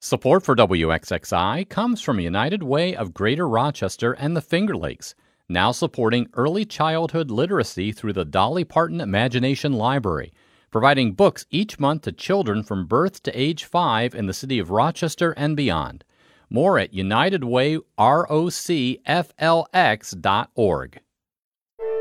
Support for WXXI comes from United Way of Greater Rochester and the Finger Lakes, now supporting early childhood literacy through the Dolly Parton Imagination Library, providing books each month to children from birth to age 5 in the city of Rochester and beyond. More at UnitedWayROCFLX.org.